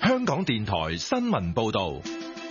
香港電台新聞報道。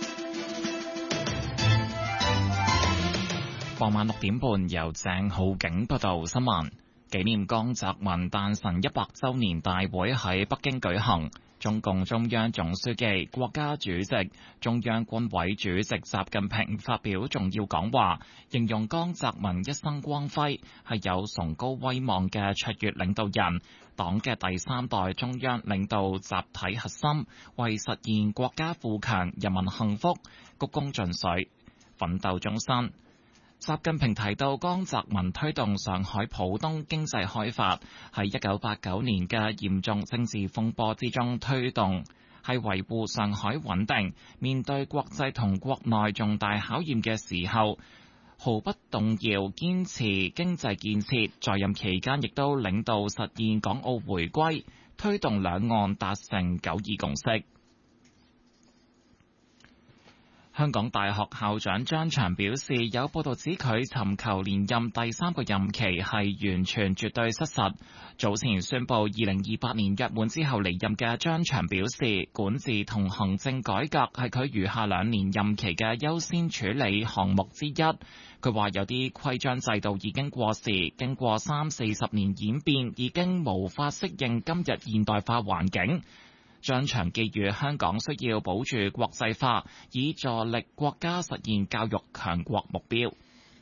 傍晚6點半，由鄭浩景報道新聞。紀念江澤民誕辰100週年大會喺北京舉行。中共中央總書記、國家主席、中央軍委主席習近平發表重要講話，形容江澤民一生光輝，係有崇高威望嘅卓越領導人，黨嘅第3代中央領導集體核心，為實現國家富強、人民幸福鞠躬盡瘁，奮鬥終身。習近平提到，江澤民推動上海浦東經濟開發，喺1989年嘅嚴重政治風波之中推動，係維護上海穩定。面對國際同國內重大考驗嘅時候，毫不動搖堅持經濟建設。在任期間亦都領導實現港澳回歸，推動兩岸達成9·2共識。香港大學校長張翔表示，有報道指佢尋求連任第3個任期係完全絕對失實。早前宣布2028年約滿之後離任嘅張翔表示，管治同行政改革係佢餘下2年任期嘅優先處理項目之一。佢話有啲規章制度已經過時，經過30-40年演變，已經無法適應今日現代化環境。張翔寄語香港需要保住國際化，以助力國家實現教育強國目標。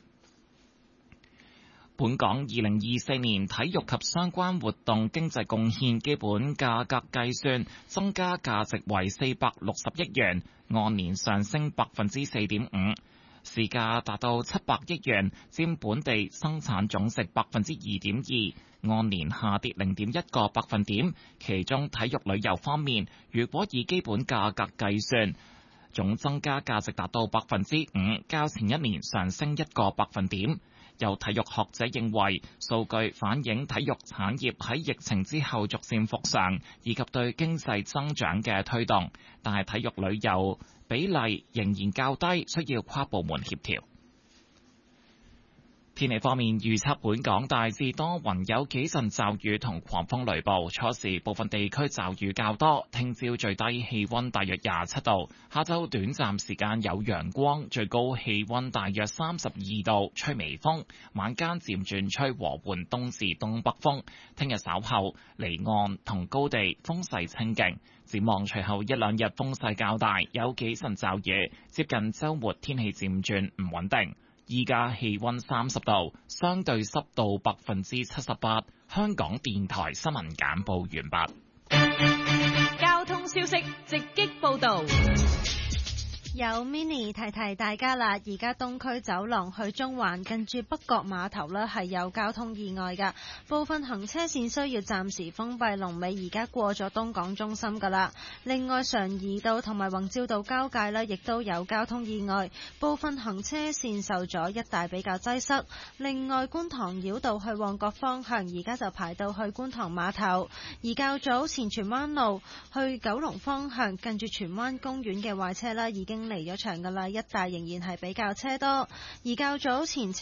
本港2024年體育及相關活動經濟貢獻基本價格計算增加價值為460億元，按年上升4.5%。市價達到700億元，佔本地生產總值2.2%，按年下跌0.1個百分點。其中體育旅遊方面，如果以基本價格計算，總增加價值達到5%，較前一年上升1個百分點。有體育學者認為，數據反映體育產業喺疫情之後逐漸復常，以及對經濟增長嘅推動，但係體育旅遊比例仍然較低，需要跨部門協調。天氣方面，預測本港大致多雲，有幾陣驟雨同狂風雷暴，初時部分地區驟雨較多。聽朝最低氣溫大約27度，下晝短暫時間有陽光，最高氣溫大約32度，吹微風，晚間漸轉吹和緩東至東北風。聽日稍後離岸同高地風勢清勁，展望隨後1-2日風勢較大，有幾陣驟雨，接近週末天氣漸轉唔穩定。依家氣溫30度，相對濕度78%。香港電台新聞簡報完畢。 交通消息直擊報道。 有 Mini 提提大家啦，而家東區走廊去中環近住北角碼頭呢係有交通意外㗎，部分行車線需要暫時封閉，龍尾而家過咗東港中心㗎啦。另外常怡道同埋宏照道交界呢亦都有交通意外，部分行車線受阻，一帶比較擠塞。另外觀塘繞道去旺角方向而家就排到去觀塘碼頭，而較早前荃灣路去九龍方向近住荃灣公園嘅壞車啦已經離咗場㗎啦，一帶仍然係比較車多。而較早前